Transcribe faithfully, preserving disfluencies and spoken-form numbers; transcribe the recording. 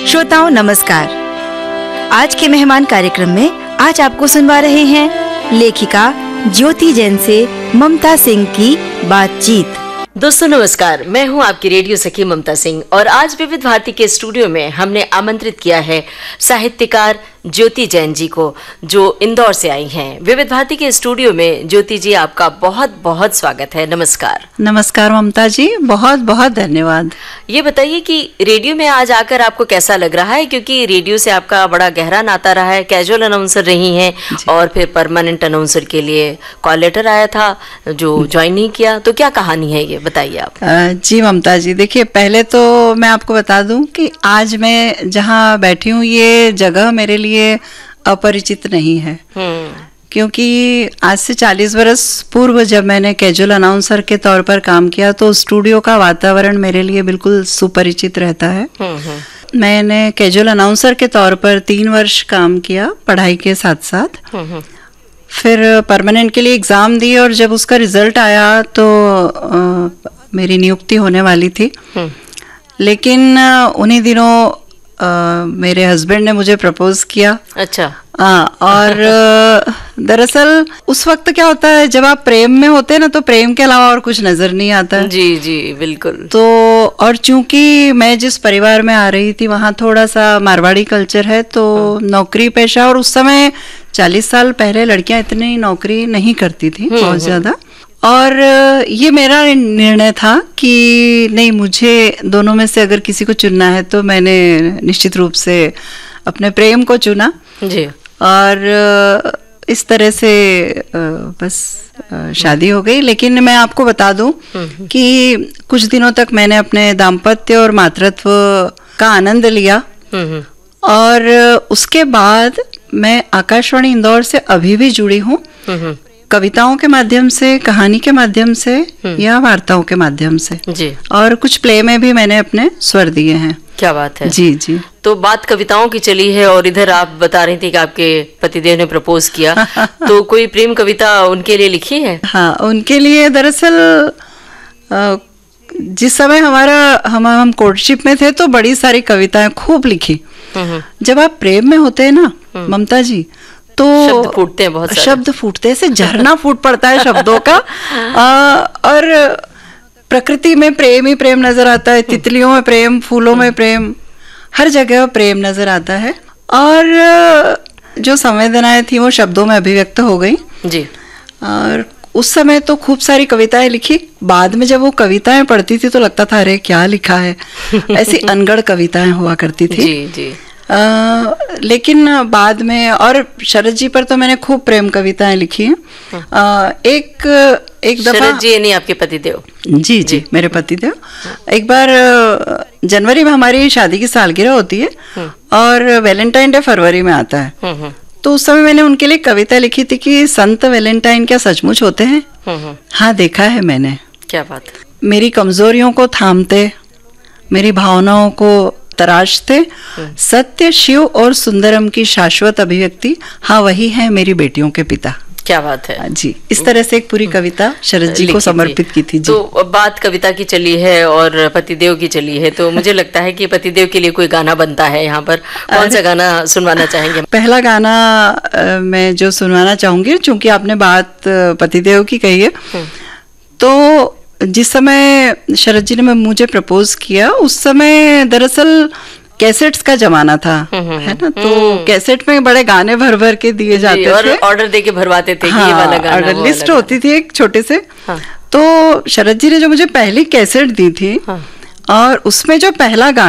श्रोताओं नमस्कार। आज के मेहमान कार्यक्रम में आज आपको सुनवा रहे हैं लेखिका ज्योति जैन से ममता सिंह की बातचीत। दोस्तों नमस्कार, मैं हूं आपकी रेडियो सखी ममता सिंह और आज विविध भारती के स्टूडियो में हमने आमंत्रित किया है साहित्यकार ज्योति जैन जी को, जो इंदौर से आई हैं। विविध भारती के स्टूडियो में ज्योति जी, आपका बहुत बहुत स्वागत है। नमस्कार। नमस्कार ममता जी, बहुत बहुत धन्यवाद। ये बताइए कि रेडियो में आज आकर आपको कैसा लग रहा है, क्योंकि रेडियो से आपका बड़ा गहरा नाता रहा है। कैजुअल अनाउंसर रही हैं और फिर परमानेंट अनाउंसर के लिए कॉल लेटर आया था जो ज्वाइन नहीं किया, तो क्या कहानी है ये बताइए आप। जी ममता जी, देखिए पहले तो मैं आपको बता दूं कि आज मैं जहाँ बैठी हूँ ये जगह मेरे लिए अपरिचित नहीं है, क्योंकि आज से चालीस बरस पूर्व जब मैंने कैजुअल अनाउंसर के तौर पर काम किया तो स्टूडियो का वातावरण मेरे लिए बिल्कुल सुपरिचित रहता है। मैंने कैजुअल अनाउंसर के तौर पर तीन वर्ष काम किया पढ़ाई के साथ साथ, फिर परमानेंट के लिए एग्ज़ाम दी और जब उसका रिजल्ट आया तो आ, मेरी नियुक्ति होने वाली थी। लेकिन उन्हीं दिनों आ, मेरे हस्बैंड ने मुझे प्रपोज किया। अच्छा। हाँ, और दरअसल उस वक्त क्या होता है, जब आप प्रेम में होते हैं ना तो प्रेम के अलावा और कुछ नजर नहीं आता। जी जी बिल्कुल। तो और चूंकि मैं जिस परिवार में आ रही थी वहाँ थोड़ा सा मारवाड़ी कल्चर है, तो नौकरी पेशा, और उस समय चालीस साल पहले लड़कियां इतनी नौकरी नहीं करती थी बहुत ज्यादा। और ये मेरा निर्णय था कि नहीं, मुझे दोनों में से अगर किसी को चुनना है तो मैंने निश्चित रूप से अपने प्रेम को चुना जी। और इस तरह से बस शादी हो गई। लेकिन मैं आपको बता दूं कि कुछ दिनों तक मैंने अपने दाम्पत्य और मातृत्व का आनंद लिया और उसके बाद मैं आकाशवाणी इंदौर से अभी भी जुड़ी हूँ, कविताओं के माध्यम से, कहानी के माध्यम से या वार्ताओं के माध्यम से जी। और कुछ प्ले में भी मैंने अपने स्वर दिए हैं। क्या बात है। जी जी। तो बात कविताओं की चली है और इधर आप बता रही थी कि आपके पतिदेव ने प्रपोज किया तो कोई प्रेम कविता उनके लिए लिखी है? हाँ, उनके लिए दरअसल जिस समय हमारा हम हम कोर्टशिप में थे तो बड़ी सारी कविताएं खूब लिखी। जब आप प्रेम में होते हैं ना ममता जी, तो शब्द फूटते हैं, बहुत सारे शब्द फूटते हैं, ऐसे झरना फूट पड़ता है शब्दों का। आ, और प्रकृति में प्रेम ही प्रेम नजर आता है, तितलियों में प्रेम, फूलों में प्रेम, हर जगह प्रेम नजर आता है। और जो संवेदनाएं थी वो शब्दों में अभिव्यक्त हो गई जी। और उस समय तो खूब सारी कविताएं लिखी। बाद में जब वो कविताएं पढ़ती थी तो लगता था अरे क्या लिखा है, ऐसी अनगढ़ कविताएं हुआ करती थी जी जी। आ, लेकिन बाद में, और शरद जी पर तो मैंने खूब प्रेम कविताएं लिखी हैं। आ, एक एक दफा शरद जी नहीं आपके पतिदेव? जी, जी जी मेरे पतिदेव। एक बार जनवरी में हमारी शादी की सालगिरह होती है और वैलेंटाइन डे फरवरी में आता है, तो उस समय मैंने उनके लिए कविता लिखी थी कि संत वैलेंटाइन क्या सचमुच होते हैं? हाँ, देखा है मैंने। क्या बात। मेरी कमजोरियों को थामते, मेरी भावनाओं को तराशते, सत्य, शिव और सुंदरम की शाश्वत अभिव्यक्ति, हाँ वही है मेरी बेटियों के पिता। क्या बात है जी। इस तरह से एक पूरी कविता शरद जी को समर्पित की थी जी। तो बात कविता की चली है और पतिदेव की चली है, तो मुझे लगता है कि पतिदेव के लिए कोई गाना बनता है यहाँ पर। कौन सा गाना सुनवाना चाहेंगे? पहला गाना मैं जो सुनवाना चाहूंगी, चूंकि आपने बात पतिदेव की कही है, तो जिस समय शरद जी ने मुझे प्रपोज किया उस समय दरअसल कैसेट्स का जमाना था, है ना, तो कैसेट में बड़े गाने भर भर के दिए जाते और थे, ऑर्डर दे के भरवाते थे। हाँ, ये वाला गाना, ऑर्डर लिस्ट होती थी एक छोटे से। हाँ। तो शरद जी ने जो मुझे पहली कैसेट दी थी, हाँ। और उसमें जो पहला गाना